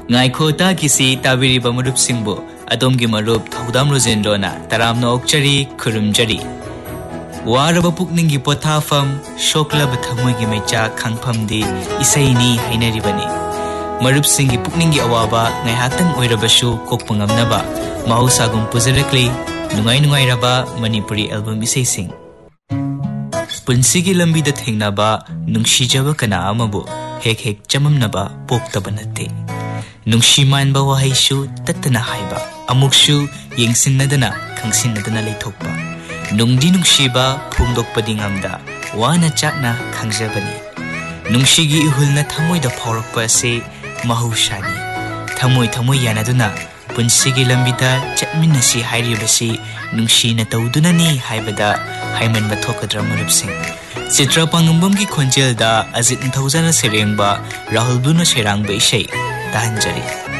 Ngaikota kisi tabiri bamurup singbo adomgi marup thaudam rojendrona taramna okchari khurumjari waraba pukningi pothafam shoklaba thamoigi mecha khangphamdi isaini hainaribani marup singi pukningi awaba ngaihaktan oirabashu kokpangamnaba mahusagum pujarakli nungai raba manipuri album isaising punsigi lambida thengnaba nungshijaba kana amabu hek chamamnaba poktaba natte nungsimanba wahaisu tattana haiba amukshu yengsinnadana khangsinnadana leithokpa nungdi nungsiba phungdokpadi ngamda wana chakna khangjabani nungsigi ihulna thamoida phaurakpa ase mahusani thamoi yanaduna punsigi lambida chatminasi hairibasi nungsina tawdunani haibada haimanba thokadra marupsing Chitra Pangambamgi khonjelda Ajit Nthawjana serengba Rahul Buna serangba isai tahanjari